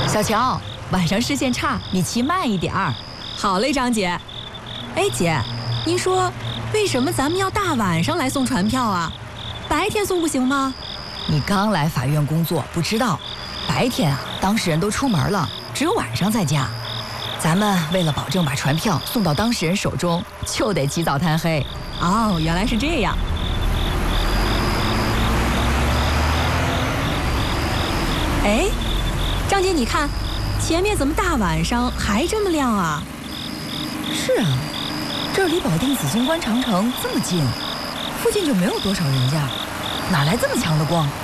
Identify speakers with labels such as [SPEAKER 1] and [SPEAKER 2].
[SPEAKER 1] 小乔，晚上视线差，你骑慢一点儿。
[SPEAKER 2] 好嘞，张姐。哎，姐，您说为什么咱们要大晚上来送传票啊？白天送不行吗？
[SPEAKER 1] 你刚来法院工作，不知道，白天啊，当事人都出门了，只有晚上在家。咱们为了保证把传票送到当事人手中，就得起早贪黑。
[SPEAKER 2] 哦，原来是这样。哎，张姐，你看，前面怎么大晚上还这么亮啊？
[SPEAKER 1] 是啊，这离保定紫金关长城这么近，附近就没有多少人家，哪来这么强的光？